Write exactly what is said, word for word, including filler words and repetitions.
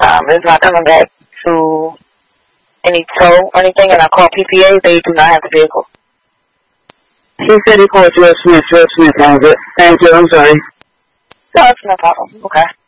Um, it's not coming back to any tow or anything, and I called P P A. They do not have the vehicle. He said he called George Smith. George Smith has it. Thank you. I'm sorry. No, it's no problem. Okay.